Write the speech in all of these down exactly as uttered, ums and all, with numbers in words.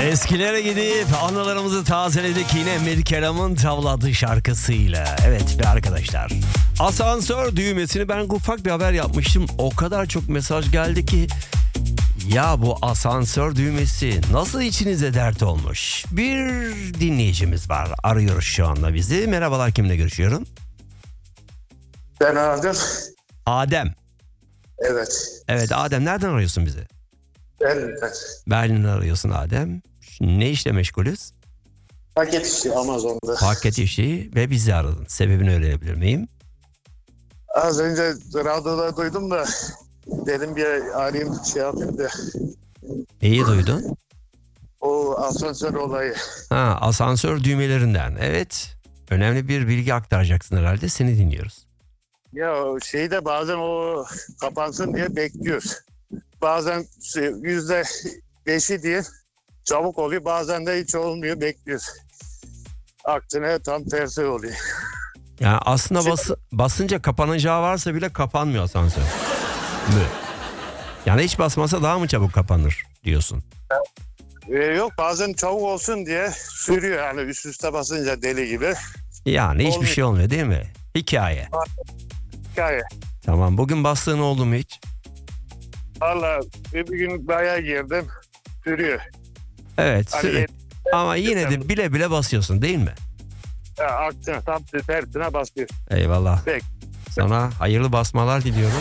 Eskilere gidip anılarımızı tazeledik yine Mirkelam'ın tavladığı şarkısıyla. Evet be arkadaşlar. Asansör düğmesini ben ufak bir haber yapmıştım. O kadar çok mesaj geldi ki ya bu asansör düğmesi nasıl içinize dert olmuş? Bir dinleyicimiz var. Arıyoruz şu anda bizi. Merhabalar, kimle görüşüyorum? Ben Adem. Adem. Evet. Evet Adem, nereden arıyorsun bizi? Berlin'den. Berlin'den arıyorsun Adem. Ne işle meşgulüz? Paket işi Amazon'da. Paket işi ve bizi aradın. Sebebini öğrenebilir miyim? Az önce radyoda duydum da dedim bir arayayım şey yapayım da. İyi duydun. O asansör olayı. Ha, asansör düğmelerinden. Evet. Önemli bir bilgi aktaracaksın herhalde. Seni dinliyoruz. Ya şeyde bazen o kapansın diye bekliyoruz. Bazen yüzde beşi diye çabuk oluyor. Bazen de hiç olmuyor, bekliyoruz. Aksine tam tersi oluyor. Yani aslında bası, basınca kapanacağı varsa bile kapanmıyor asansör. Mü? Yani hiç basmasa daha mı çabuk kapanır diyorsun? Ee, yok bazen çabuk olsun diye sürüyor yani üst üste basınca deli gibi. Yani hiçbir Olmuyor. şey olmuyor değil mi? Hikaye. Hikaye. Tamam, bugün bastığın oldu mu hiç? Valla bir gün bayağı girdim sürüyor. Evet Hani sürekli. Ama yine de bile bile basıyorsun değil mi? Ya, aksine tam tersine basıyor. Eyvallah. Peki. Sana hayırlı basmalar diliyorum.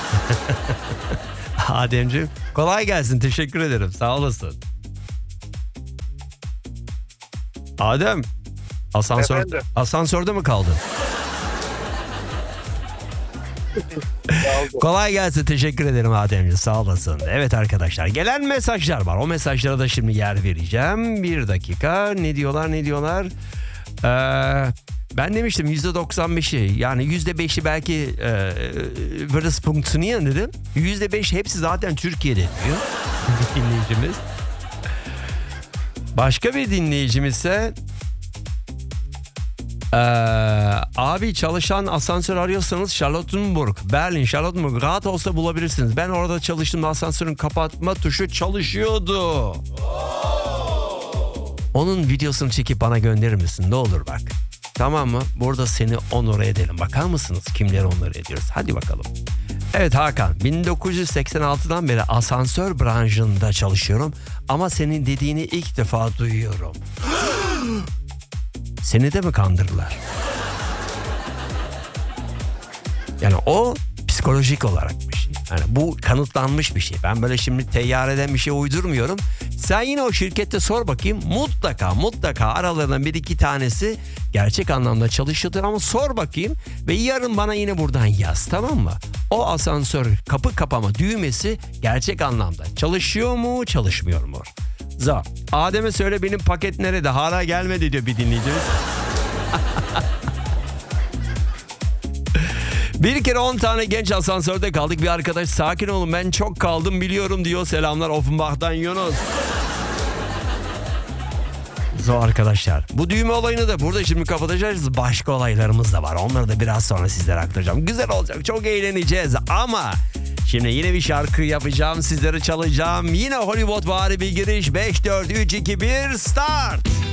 Ademciğim kolay gelsin, teşekkür ederim, sağ olasın. Adem, asansör, Efendim? asansörde mi kaldın? Kolay gelsin, teşekkür ederim Ademciğim, sağ olasın. Evet arkadaşlar, gelen mesajlar var, o mesajlara da şimdi yer vereceğim. Bir dakika, ne diyorlar ne diyorlar? Ee, ben demiştim yüzde doksan beşi, yani yüzde beşi belki e, böyle funktionieren dedim. yüzde beş hepsi zaten Türkiye'de diyor bir dinleyicimiz. Başka bir dinleyicimiz ise Ee, abi çalışan asansör arıyorsanız Charlottenburg, Berlin, Charlottenburg rahat olsa bulabilirsiniz. Ben orada çalıştım, asansörün kapatma tuşu çalışıyordu. Onun videosunu çekip bana gönderir misin? Ne olur bak. Tamam mı? Burada seni onur edelim. Bakar mısınız kimleri onur ediyoruz? Hadi bakalım. Evet Hakan, bin dokuz yüz seksen altıdan beri asansör branşında çalışıyorum. Ama senin dediğini ilk defa duyuyorum. Seni de mi kandırdılar? Yani o psikolojik olarak bir şey. Yani bu kanıtlanmış bir şey. Ben böyle şimdi teyyareden bir şey uydurmuyorum. Sen yine o şirkette sor bakayım. Mutlaka mutlaka aralarından bir iki tanesi gerçek anlamda çalışıyordur ama sor bakayım. Ve yarın bana yine buradan yaz, tamam mı? O asansör kapı kapama düğmesi gerçek anlamda çalışıyor mu, çalışmıyor mu? Za, Adem'e söyle benim paket nerede? Hala gelmedi diyor bir dinleyicimiz. Bir kere on tane genç asansörde kaldık. Bir arkadaş sakin olun ben çok kaldım biliyorum diyor. Selamlar Offenbach'tan Yunus. Zor arkadaşlar. Bu düğme olayını da burada şimdi kapatacağız. Başka olaylarımız da var. Onları da biraz sonra sizlere aktaracağım. Güzel olacak. Çok eğleneceğiz ama şimdi yine bir şarkı yapacağım. Sizlere çalacağım. Yine Hollywood vari bir giriş. beş, dört, üç, iki, bir start.